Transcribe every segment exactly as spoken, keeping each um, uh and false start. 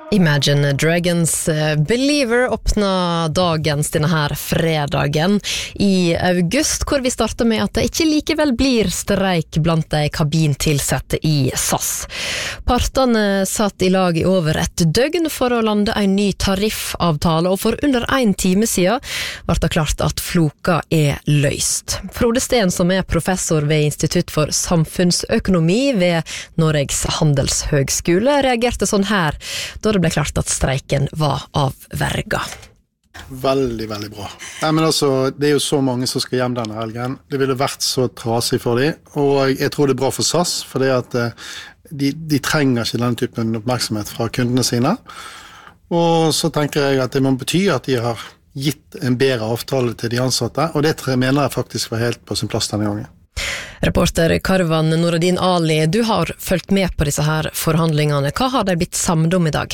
Imagine Dragons Believer åpna dagens denne her fredagen i august, hvor vi starter med at det ikke likevel blir streik blant de kabintilsette i S A S. Partene satt i lag i over et døgn for å lande en ny tariffavtale, og for under en time siden ble det klart at floka er løst. Frode Steen, som er professor ved Institutt for samfunnsøkonomi ved Norges handelshøgskole, reagerte sånn her da det ble klart at streiken var avverga. Veldig, veldig bra. Nei, men altså, det er jo så mange som skal hjem denne helgen. Det ville vært så trasig for dem, og jeg tror det er bra for S A S, for det at de, de trenger ikke den typen oppmerksomhet fra kundene sine. Og så tenker jeg at det må bety at de har gitt en bedre avtale til de ansatte, og det mener jeg faktisk var helt på sin plass denne gangen. Reporter Karvan Noradin Ali, du har fulgt med på disse her forhandlingene. Hva har de blitt samlet om i dag?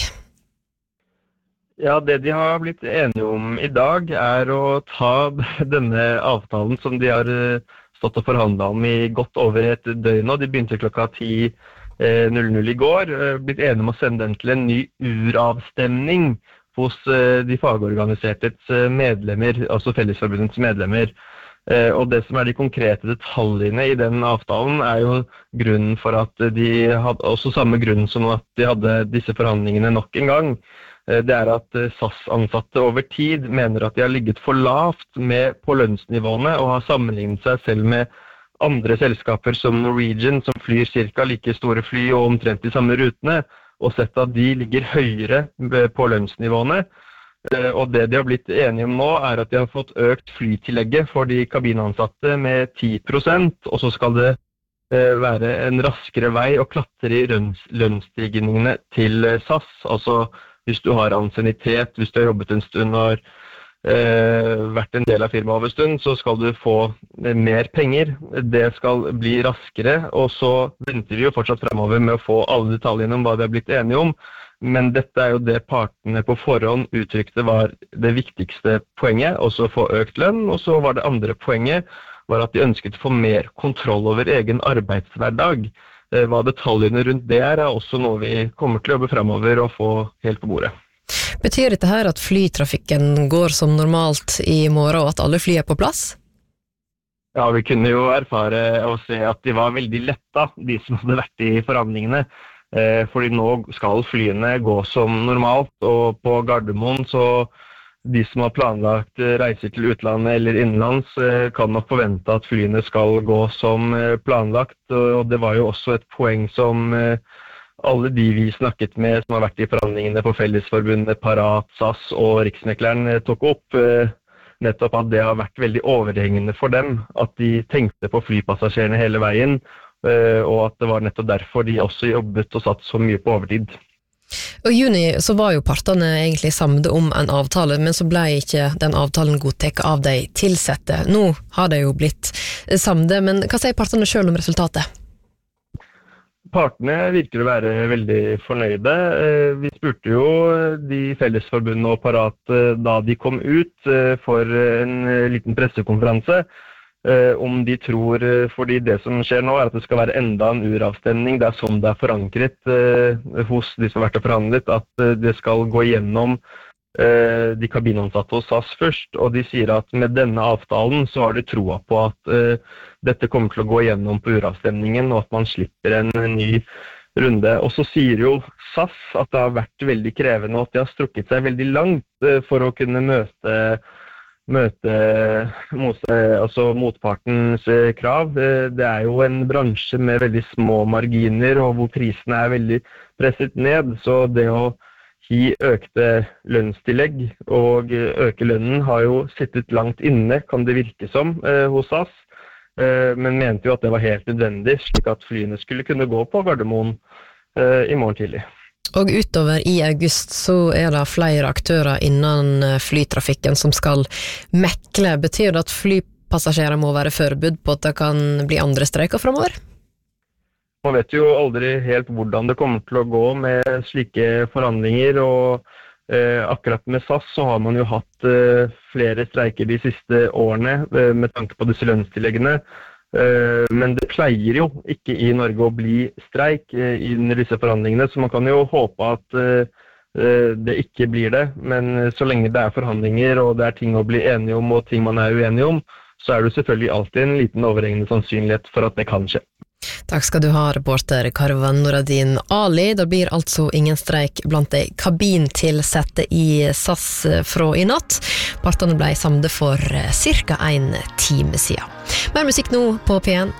Ja, det de har blitt enige om i dag er å ta denne avtalen som de har stått og forhandlet om i godt over et døgn, og de begynte klokka ti null null i går, blitt enige om å sende den til en ny uravstemning hos de fagorganisertes medlemmer, altså Fellesforbundets medlemmer. Og det som er de konkrete detaljene i den avtalen er jo grunnen for at de hadde, også samme grunn som at de hadde disse forhandlingene nok en gang. Det er at S A S-ansatte over tid mener at de har ligget for lavt med på lønnsnivåene og har sammenlignet seg selv med andre selskaper som Norwegian, som flyr cirka like store fly og omtrent de samme rutene, og sett at de ligger høyere på lønnsnivåene. Og det de har blitt enige om nå er at de har fått økt flytillegget for de kabinansatte med ti prosent, og så skal det være en raskere vei å klatre i lønnsstigningene til S A S. Altså hvis du har ansiennitet, hvis du har jobbet en stund og har eh, vært en del av firmaet over en stund, så skal du få mer penger. Det skal bli raskere, og så venter vi jo fortsatt fremover med å få alle detaljene om hva de har blitt enige om. Men dette er jo det partene på forhånd uttrykte var det viktigste poenget, og så få økt lønn, og så var det andre poenget var at de ønsket å få mer kontroll over egen arbeidshverdag. Hva detaljene rundt det er, er også noe vi kommer til å jobbe fremover og få helt på bordet. Betyr dette her at flytrafikken går som normalt i morgen, og at alle fly er på plass? Ja, vi kunne jo erfare og se at de var veldig letta, de som hadde vært i forhandlingene. Fordi nå skal flyene gå som normalt, og på Gardermoen så de som har planlagt reiser til utlandet eller innenlands kan nok forvente at flyene skal gå som planlagt, og det var jo også et poeng som alle de vi snakket med som har vært i forhandlingene på Fellesforbundet, Parat, S A S og Riksmekleren tok opp, nettopp at det har vært veldig overhengende for dem, at de tenkte på flypassasjerene hele veien, og at det var nettopp derfor de også jobbet og satt så mye på overtid. Og i juni så var jo partene egentlig samlet om en avtale, men så ble ikke den avtalen godtatt av de tilsette. Nå har det jo blitt samlet, men hva sier partene selv om resultatet? Partene virker å være veldig fornøyde. Vi spurte jo de Fellesforbundene og Parat da de kom ut for en liten pressekonferanse, om de tror, fordi det som skjer nå er at det skal være enda en uravstemning, det er sånn det er forankret eh, hos de som har vært og forhandlet, at eh, det skal gå gjennom eh, de kabinansatte hos S A S først, og de sier at med denne avtalen så har de troa på at eh, dette kommer til å gå gjennom på uravstemningen, og at man slipper en, en ny runde. Og så sier jo S A S at det har vært veldig krevende, og at de har strukket seg veldig langt eh, for å kunne møte møte altså motpartens krav. Det er jo en bransje med veldig små marginer, og hvor prisene er veldig presset ned, så det å gi økte lønnstillegg og øke lønnen har jo sittet langt inne, kan det virke som, hos S A S, men mente jo at det var helt nødvendig, slik at flyene skulle kunne gå på Gardermoen i morgen tidlig. Og utover i august så er det flere aktører innen flytrafikken som skal mekle. Betyr det at flypassasjerer må være forberedt på at det kan bli andre streiker fremover? Man vet jo aldri helt hvordan det kommer til å gå med slike forhandlinger, og eh, akkurat med S A S så har man jo hatt eh, flere streiker de siste årene eh, med tanke på disse lønnstilleggene. Men det pleier jo ikke i Norge å bli streik under disse forhandlingene, så man kan jo håpe at det ikke blir det. Men så lenge det er forhandlinger, og det er ting å bli enige om, og ting man er uenige om, så er det selvfølgelig alltid en liten overhengende sannsynlighet for at det kan skje. Takk skal du ha, reporter Karvan Noradin Ali. Det blir altså ingen streik blant de kabintilsette i S A S fra i natt. Partene ble samlet for cirka en time siden. Mer musikk nå på P en.